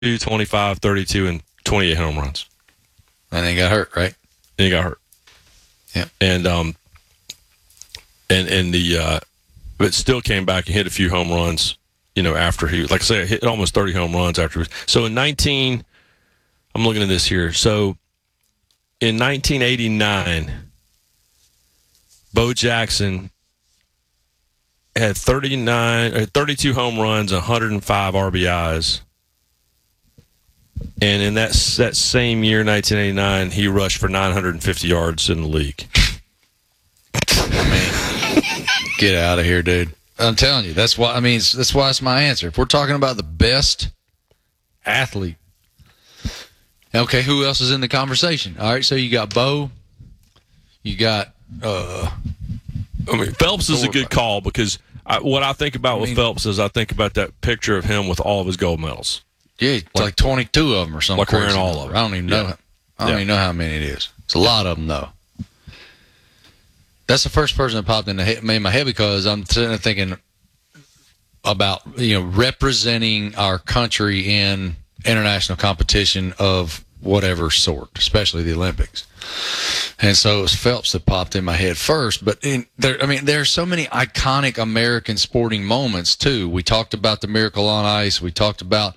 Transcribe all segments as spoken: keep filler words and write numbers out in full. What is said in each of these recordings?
twenty-five, thirty-two, and twenty-eight home runs. And he got hurt, right? And he got hurt. Yeah. And um, and and the uh, but still came back and hit a few home runs. You know, after he, like I say, hit almost thirty home runs after. So in nineteen, I'm looking at this here. So in nineteen eighty-nine, Bo Jackson had thirty-nine, or thirty-two home runs, one hundred five R B Is. And in that that same year, nineteen eighty-nine, he rushed for nine hundred fifty yards in the league. Man, get out of here, dude. I'm telling you, that's why. I mean, that's why it's my answer. If we're talking about the best athlete, okay, who else is in the conversation? All right, so you got Bo, you got. Uh, I mean, Phelps is a good call because I, what I think about I mean, with Phelps is I think about that picture of him with all of his gold medals. Yeah, it's like, like twenty-two of them or something. Like wearing all of them. I don't even know. Yeah. I don't yeah. even know how many it is. It's a lot of them, though. That's the first person that popped in the head, made my head because I'm sitting there thinking about, you know, representing our country in international competition of whatever sort, especially the Olympics. And so it was Phelps that popped in my head first. But in there, I mean, there are so many iconic American sporting moments too. We talked about the Miracle on Ice. We talked about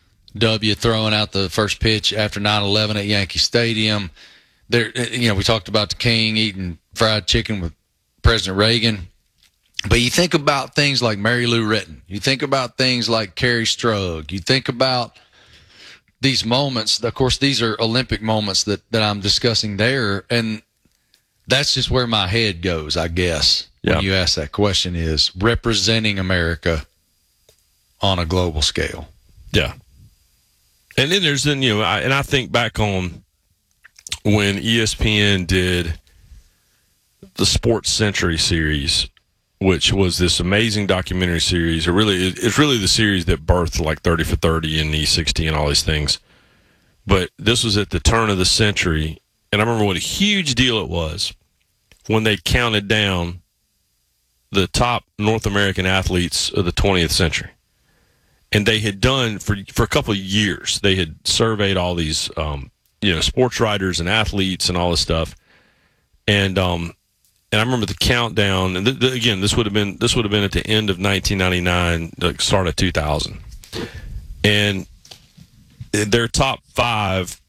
W throwing out the first pitch after nine eleven at Yankee Stadium. There, you know, we talked about the King eating fried chicken with President Reagan. But you think about things like Mary Lou Retton. You think about things like Carrie Strug. You think about these moments. Of course, these are Olympic moments that, that I'm discussing there. And that's just where my head goes, I guess, yeah. when you ask that question, is representing America on a global scale. Yeah. And then there's, then, you know, I, and I think back on when E S P N did the Sports Century series, which was this amazing documentary series. It really, it's really the series that birthed like thirty for thirty and E sixty and all these things. But this was at the turn of the century, and I remember what a huge deal it was when they counted down the top North American athletes of the twentieth century. And they had done, for for a couple of years, they had surveyed all these, um, you know, sports writers and athletes and all this stuff. And um, and I remember the countdown. And th- th- again, this would have been this would have been at the end of nineteen ninety-nine, the start of two thousand. And their top five.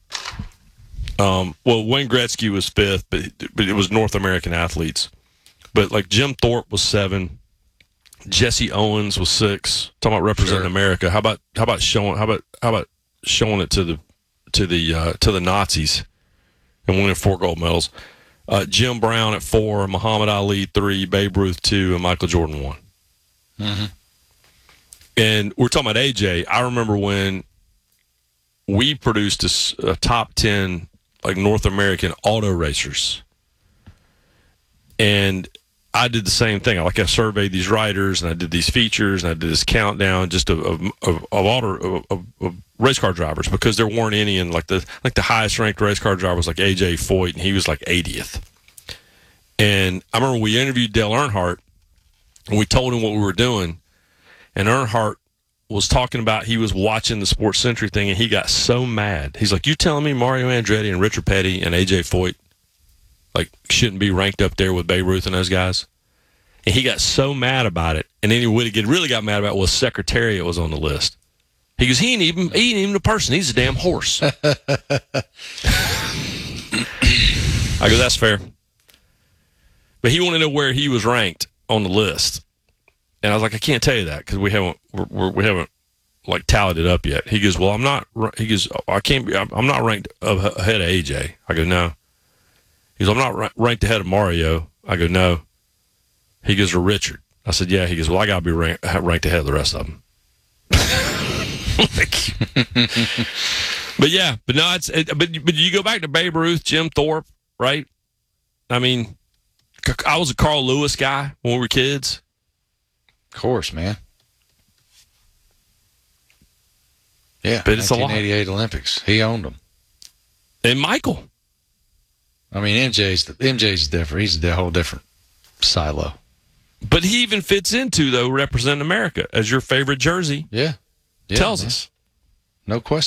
Um, well, Wayne Gretzky was fifth, but but it was North American athletes. But like Jim Thorpe was seven. Jesse Owens was six. Talking about representing sure. America. How about how about showing how about how about showing it to the to the uh, to the Nazis and winning four gold medals? Uh, Jim Brown at four, Muhammad Ali three, Babe Ruth two, and Michael Jordan one. Mm-hmm. And we're talking about A J. I remember when we produced a, a top ten like North American auto racers, and I did the same thing. Like I surveyed these writers, and I did these features, and I did this countdown just of of, of, of auto of, of race car drivers, because there weren't any. And like the like the highest ranked race car driver was like A J Foyt, and he was like eightieth. And I remember we interviewed Dale Earnhardt, and we told him what we were doing, and Earnhardt was talking about he was watching the Sports Century thing, and he got so mad. He's like, "You telling me Mario Andretti and Richard Petty and A J Foyt like shouldn't be ranked up there with Babe Ruth and those guys?" And he got so mad about it. And then he would get really got mad about was Secretariat was on the list. He goes, he ain't even he ain't even a person. He's a damn horse. I go, that's fair. But he wanted to know where he was ranked on the list, and I was like, I can't tell you that because we haven't we're, we're, we haven't like tallied it up yet. He goes, well, I'm not. He goes, I can't be. I'm not ranked ahead of A J. I go, no. He goes, I'm not ranked ahead of Mario. I go, no. He goes, or Richard. I said, yeah. He goes, well, I got to be rank, ranked ahead of the rest of them. But yeah, but no, it's it, but but you go back to Babe Ruth, Jim Thorpe, right? I mean, I was a Carl Lewis guy when we were kids. Of course, man. Yeah, but it's a lot. nineteen eighty-eight Olympics. He owned them. And Michael. I mean, M J's the, M J's different. He's a whole different silo. But he even fits into, though, representing America as your favorite jersey. Yeah. yeah tells man. us. No question.